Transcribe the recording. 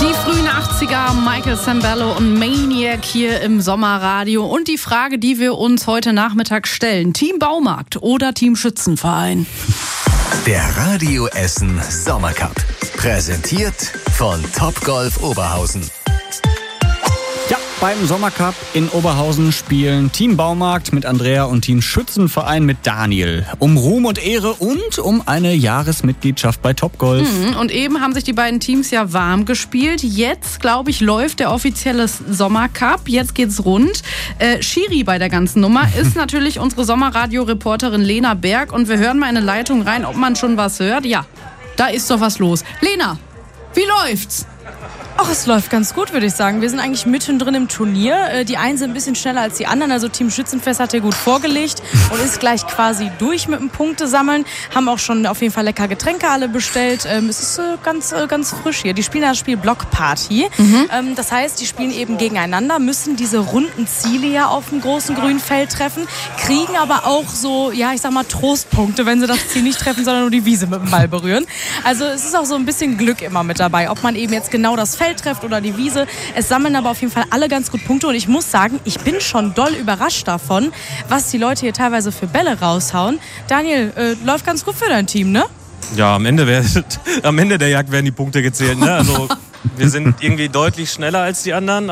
Die frühen 80er, Michael Sembello und Maniac hier im Sommerradio. Und die Frage, die wir uns heute Nachmittag stellen: Team Baumarkt oder Team Schützenverein? Der Radio Essen Sommercup. Präsentiert von Topgolf Oberhausen. Ja, beim Sommercup in Oberhausen spielen Team Baumarkt mit Andrea und Team Schützenverein mit Daniel. Um Ruhm und Ehre und um eine Jahresmitgliedschaft bei Topgolf. Und eben haben sich die beiden Teams ja warm gespielt. Jetzt, glaube ich, läuft der offizielle Sommercup. Jetzt geht's rund. Schiri bei der ganzen Nummer ist natürlich unsere Sommerradio-Reporterin Lena Berg. Und wir hören mal in eine Leitung rein, ob man schon was hört. Ja, da ist doch was los. Lena, wie läuft's? Ach, es läuft ganz gut, würde ich sagen. Wir sind eigentlich mittendrin im Turnier. Die einen sind ein bisschen schneller als die anderen. Also Team Schützenfest hat hier gut vorgelegt und ist gleich quasi durch mit dem Punktesammeln. Haben auch schon auf jeden Fall lecker Getränke alle bestellt. Es ist ganz frisch hier. Die spielen das Spiel Block Party. Das heißt, die spielen eben gegeneinander, müssen diese runden Ziele ja auf dem großen grünen Feld treffen, kriegen aber auch so, ja, ich sag mal, Trostpunkte, wenn sie das Ziel nicht treffen, sondern nur die Wiese mit dem Ball berühren. Also es ist auch so ein bisschen Glück immer mit dabei, ob man eben jetzt genau das Feld trifft oder die Wiese. Es sammeln aber auf jeden Fall alle ganz gut Punkte und ich muss sagen, ich bin schon doll überrascht davon, was die Leute hier teilweise für Bälle raushauen. Daniel, läuft ganz gut für dein Team, ne? Ja, am Ende der Jagd werden die Punkte gezählt, ne? Also wir sind irgendwie deutlich schneller als die anderen.